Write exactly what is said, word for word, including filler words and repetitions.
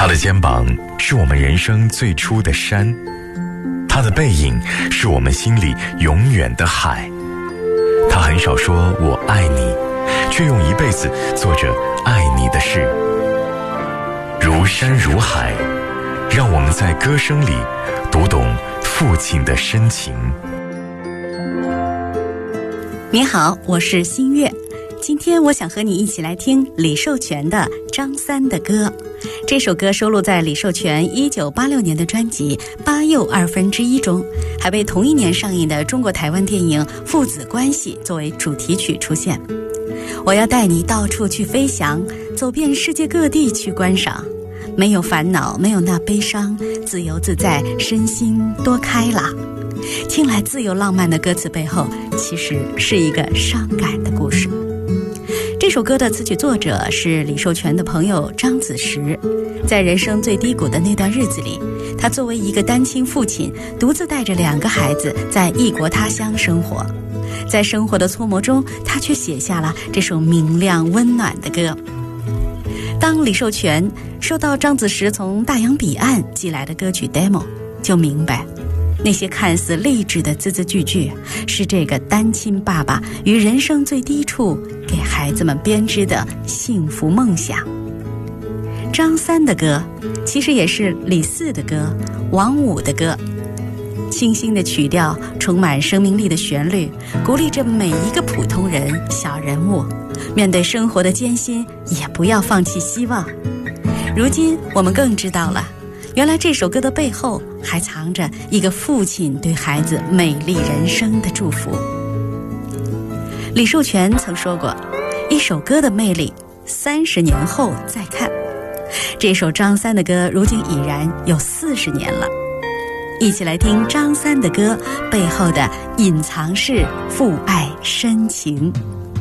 他的肩膀是我们人生最初的山，他的背影是我们心里永远的海。他很少说我爱你，却用一辈子做着爱你的事。如山如海，让我们在歌声里读懂父亲的深情。 你好，我是新月。今天我想和你一起来听李寿全的《张三的歌》。这首歌收录在李寿全一九八六年的专辑《八又二分之一》中，还被同一年上映的中国台湾电影《父子关系》作为主题曲出现。我要带你到处去飞翔，走遍世界各地去观赏，没有烦恼，没有那悲伤，自由自在，身心多开朗。听来自由浪漫的歌词背后，其实是一个伤感的故事。这首歌的词曲作者是李寿全的朋友张子时。在人生最低谷的那段日子里，他作为一个单亲父亲，独自带着两个孩子在异国他乡生活。在生活的搓磨中，他却写下了这首明亮温暖的歌。当李寿全收到张子时从大洋彼岸寄来的歌曲 demo， 就明白那些看似励志的字字句句，是这个单亲爸爸于人生最低处给孩子们编织的幸福梦想。张三的歌其实也是李四的歌，王五的歌。清新的曲调，充满生命力的旋律，鼓励着每一个普通人、小人物，面对生活的艰辛也不要放弃希望。如今我们更知道了，原来这首歌的背后还藏着一个父亲对孩子美丽人生的祝福。李寿全曾说过，一首歌的魅力，三十年后再看。这首张三的歌如今已然有四十年了。一起来听张三的歌背后的隐藏式父爱深情。